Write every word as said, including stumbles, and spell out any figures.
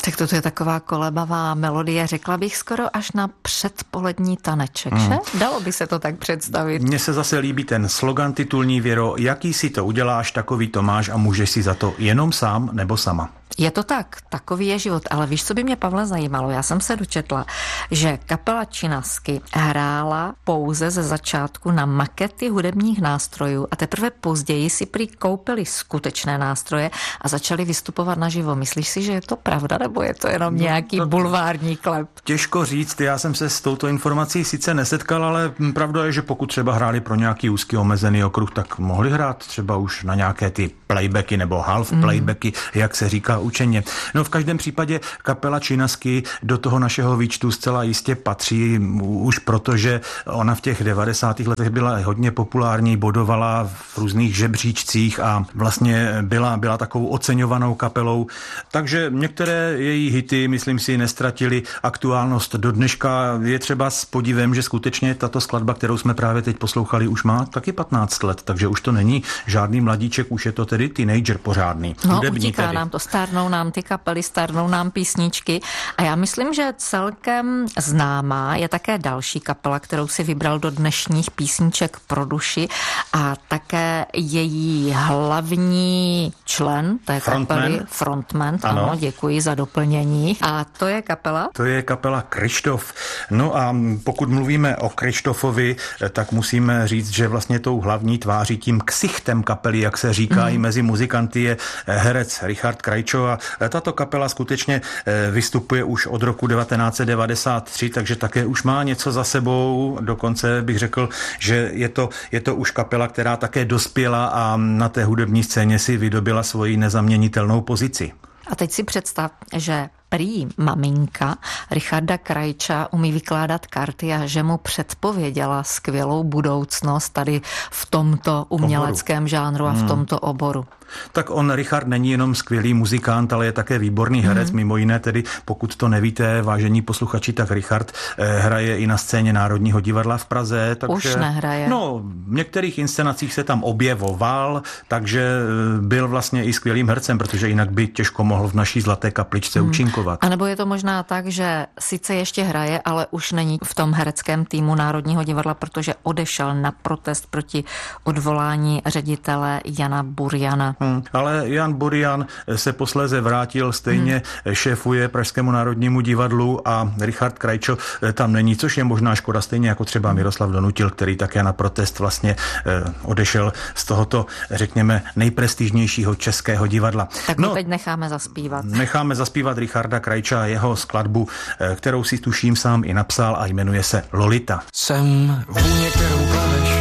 Tak toto je taková kolebavá melodie, řekla bych skoro až na předpolední taneček, hmm. že? Dalo by se to tak představit. Mně se zase líbí ten slogan titulní, Věro, jaký si to uděláš, takový to máš a můžeš si za to jenom sám nebo sama. Je to tak, takový je život, ale víš, co by mě, Pavle, zajímalo? Já jsem se dočetla, že kapela Činasky hrála pouze ze začátku na makety hudebních nástrojů a teprve později si prý koupili skutečné nástroje a začali vystupovat naživo. Myslíš si, že je to pravda, nebo je to jenom nějaký no, bulvární klep? Těžko říct, já jsem se s touto informací sice nesetkal, ale pravda je, že pokud třeba hráli pro nějaký úzký omezený okruh, tak mohli hrát třeba už na nějaké ty playbacky nebo half playbacky, mm. jak se říká učeně. No v každém případě kapela Činasky do toho našeho výčtu zcela jistě patří, už protože ona v těch devadesátých letech byla hodně populární, bodovala v různých žebříčcích a vlastně byla, byla takovou oceňovanou kapelou. Takže některé její hity, myslím si, nestratily aktuálnost do dneška. Je třeba s podívem, že skutečně tato skladba, kterou jsme právě teď poslouchali, už má taky patnáct let, takže už to není žádný mladíček, už je to tedy teenager pořádný. No, utíká nám to, stárnou nám ty kapely, stárnou nám písničky a já myslím, že celkem známá je také další kapela, kterou si vybral do dnešních písniček pro duši a také její hlavní člen té frontman. kapely, frontman, ano. ano, děkuji za doplnění. A to je kapela? To je kapela Kryštof. No a pokud mluvíme o Kryštofovi, tak musíme říct, že vlastně tou hlavní tváří, tím ksichtem kapely, jak se říká mm. i mezi muzikanty, je herec Richard Krajčo a tato kapela skutečně vystupuje už od roku devatenáct set devadesát tři, takže také už má něco za sebou, dokonce bych řekl, že je to, je to už kapela, která také dospěla a na té hudební scéně si vydobila svoji nezaměnitelnou pozici. A teď si představ, že prý maminka Richarda Krajča umí vykládat karty a že mu předpověděla skvělou budoucnost tady v tomto uměleckém oboru. žánru a v hmm. tomto oboru. Tak on, Richard, není jenom skvělý muzikant, ale je také výborný herec, hmm. mimo jiné tedy, pokud to nevíte, vážení posluchači, tak Richard eh, hraje i na scéně Národního divadla v Praze. Takže, Už nehraje. No, v některých inscenacích se tam objevoval, takže byl vlastně i skvělým hercem, protože jinak by těžko mohl v naší Zlaté kapličce hmm. účinkovat. A nebo je to možná tak, že sice ještě hraje, ale už není v tom hereckém týmu Národního divadla, protože odešel na protest proti odvolání ředitele Jana Burjana. Hmm, ale Jan Burian se posléze vrátil, stejně hmm. šéfuje Pražskému národnímu divadlu a Richard Krajčo tam není, což je možná škoda, stejně jako třeba Miroslav Donutil, který také na protest vlastně eh, odešel z tohoto, řekněme, nejprestižnějšího českého divadla. Tak no, teď necháme zaspívat. Necháme zaspívat Richarda Krajča a jeho skladbu, eh, kterou si tuším sám i napsal a jmenuje se Lolita. Jsem vůně, kterou kladeš